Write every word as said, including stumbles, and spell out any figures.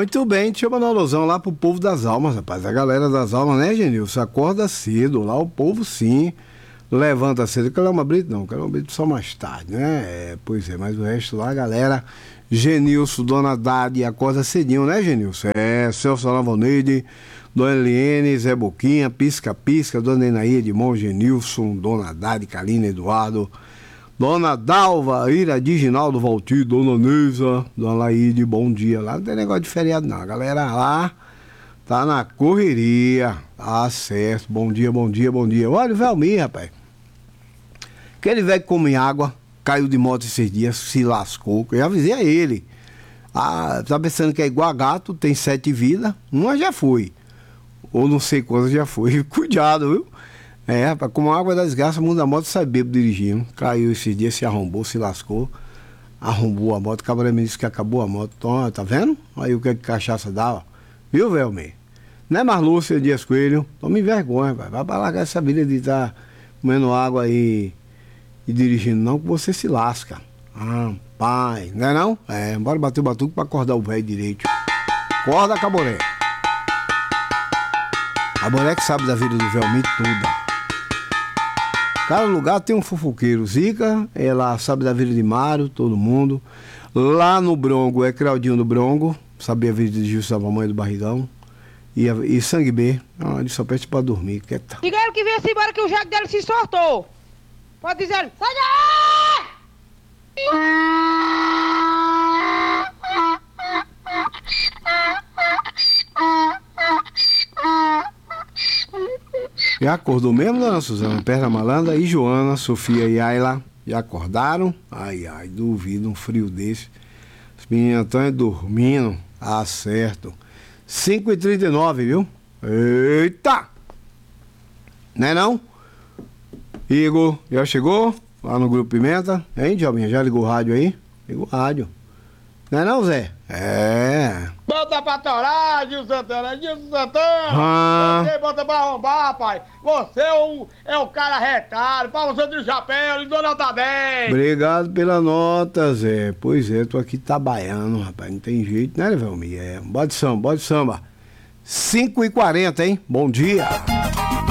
Muito bem, deixa eu mandar uma alusão lá pro povo das almas, rapaz. A galera das almas, né, Genilson? Acorda cedo, lá o povo sim levanta cedo. Calma Brito não, Calma Brito só mais tarde, né? É, pois é, mas o resto lá, a galera, Genilson, Dona Dade, acorda cedinho, né, Genilson? É, Celso Lavoneide, Dona Eliene, Zé Boquinha, Pisca Pisca, Dona Enaí, Edmond, Genilson, Dona Dade, Kalina, Eduardo, Dona Dalva, Ira, Diginaldo, Valtir, Dona Neisa, Dona Laíde, bom dia. Lá não tem negócio de feriado não, a galera lá tá na correria. Ah, certo, bom dia, bom dia, bom dia. Olha o Velmir, rapaz. Aquele velho que come água, caiu de moto esses dias, se lascou. Eu avisei a ele. Ah, tá pensando que é igual a gato, tem sete vidas, uma já foi. Ou não sei quantas já foi. Cuidado, viu? É, rapaz, como a água da desgraça, muda a moto, sai bêbado dirigindo. Caiu esses dias, se arrombou, se lascou. Arrombou a moto, o cabaré me disse que acabou a moto. Então, tá vendo? Aí o que é que cachaça dá, ó. Viu, Velmir? Não é mais Lúcia Dias Coelho? Tome vergonha, vai. Vai pra largar essa vida de estar tá comendo água aí e dirigindo, não, que você se lasca. Ah, pai, não é não? É, bora bater o batuque pra acordar o velho direito. Acorda, Caboré. Caboré que sabe da vida do Velmir toda. Cada lugar tem um fofoqueiro. Zica, ela sabe da vida de Mário, todo mundo. Lá no Brongo é Claudinho do Brongo, sabia a vida de Gilson, a mamãe do Barrigão. E, e Sangue B, ah, ele só pede pra dormir. Que tá... Diga ele que venha-se embora que o jaco dele se soltou. Pode dizer ele, sai daí! Já acordou mesmo, dona Suzana? Perna Malandra e Joana, Sofia e Ayla já acordaram? Ai, ai, duvido um frio desse. As meninas estão dormindo. Ah, certo. cinco e trinta e nove, viu? Eita! Não é não? Igor, já chegou? Lá no Grupo Pimenta? Hein, Jobinha? Já ligou o rádio aí? Ligou o rádio. Não é não, Zé? É. Bota pra torar, Gil Santana, Gil Santana! Ah. Você bota pra arrombar, pai! Você é o, é o cara retado, pra você de chapéu, ele deu nota dez! Obrigado pela nota, Zé. Pois é, tô aqui trabalhando, rapaz. Não tem jeito, né, Velmir? É. Bode samba, bode samba. cinco e quarenta, hein? Bom dia!